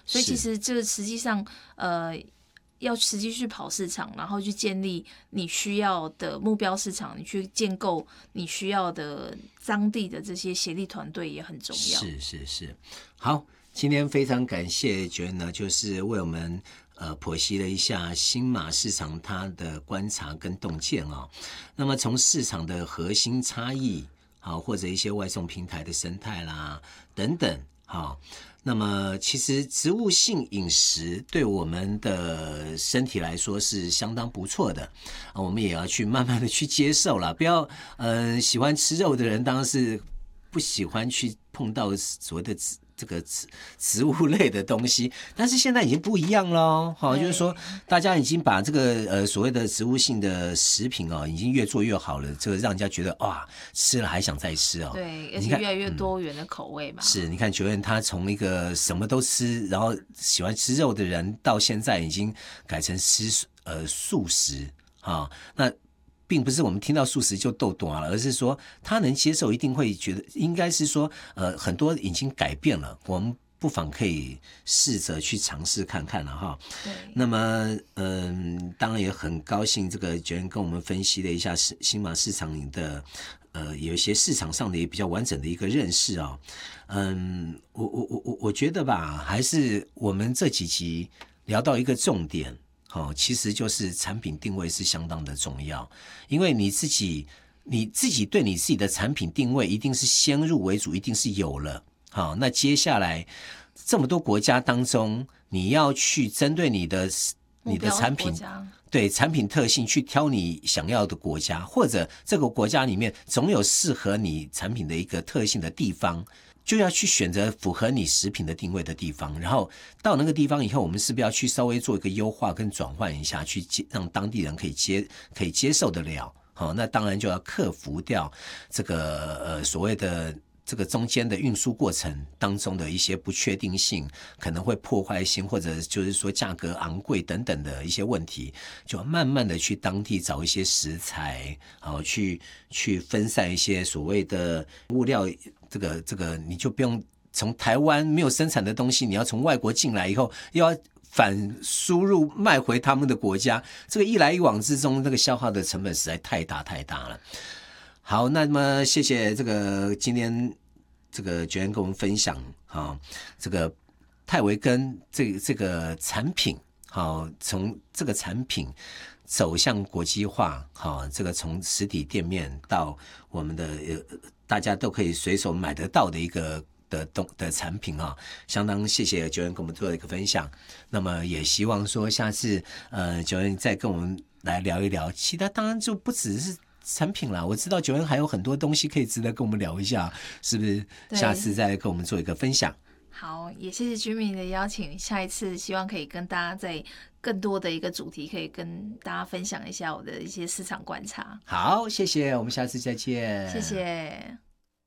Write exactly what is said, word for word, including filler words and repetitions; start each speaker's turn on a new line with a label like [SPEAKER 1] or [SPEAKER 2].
[SPEAKER 1] 所以其实这个实际上呃。要实际去跑市场，然后去建立你需要的目标市场，你去建构你需要的当地的这些协力团队也很重要。
[SPEAKER 2] 是是是，好，今天非常感谢觉得呢，就是为我们呃剖析了一下新马市场它的观察跟洞见啊、哦。那么从市场的核心差异，好或者一些外送平台的生态啦等等，好。那么其实植物性饮食对我们的身体来说是相当不错的，我们也要去慢慢的去接受啦，不要呃喜欢吃肉的人当然是不喜欢去碰到所谓的这个植物类的东西，但是现在已经不一样了，好，就是说大家已经把这个呃所谓的植物性的食品哦，已经越做越好了，这个让人家觉得哇，吃了还想再吃哦。
[SPEAKER 1] 对，而且越来越多元的口味嘛。
[SPEAKER 2] 嗯、是，你看九燕他从一个什么都吃，然后喜欢吃肉的人，到现在已经改成吃呃素食啊、哦，那。并不是我们听到素食就斗短了，而是说他能接受，一定会觉得应该是说，呃，很多已经改变了，我们不妨可以试着去尝试看看了哈。
[SPEAKER 1] 对。
[SPEAKER 2] 那么，嗯，当然也很高兴，这个觉得跟我们分析了一下新马市场的，呃，有一些市场上的也比较完整的一个认识啊、哦。嗯，我我我我我觉得吧，还是我们这几集聊到一个重点。哦，其实就是产品定位是相当的重要，因为你自己你自己对你自己的产品定位一定是先入为主，一定是有了。好，那接下来这么多国家当中，你要去针对你的你的产品，对产品特性去挑你想要的国家，或者这个国家里面总有适合你产品的一个特性的地方。就要去选择符合你食品的定位的地方，然后到那个地方以后，我们是不是要去稍微做一个优化跟转换一下，去接让当地人可以接可以接受得了。好、哦，那当然就要克服掉这个呃所谓的这个中间的运输过程当中的一些不确定性，可能会破坏性，或者就是说价格昂贵等等的一些问题，就要慢慢的去当地找一些食材，好、哦、去去分散一些所谓的物料。这个这个你就不用从台湾没有生产的东西，你要从外国进来以后，又要反输入卖回他们的国家，这个一来一往之中，那个消耗的成本实在太大太大了。好，那么谢谢这个今天这个觉得跟我们分享啊、哦，这个泰维根这这个产品，好、哦，从这个产品走向国际化，好、哦，这个从实体店面到我们的呃。大家都可以随手买得到的一个的东的产品啊，相当谢谢九恩跟我们做的一个分享。那么也希望说下次呃九恩再跟我们来聊一聊，其他当然就不只是产品啦。我知道九恩还有很多东西可以值得跟我们聊一下，是不是？下次再跟我们做一个分享。
[SPEAKER 1] 好，也谢谢居民的邀请，下一次希望可以跟大家在更多的一个主题，可以跟大家分享一下我的一些市场观察。
[SPEAKER 2] 好，谢谢，我们下次再见。
[SPEAKER 1] 谢谢。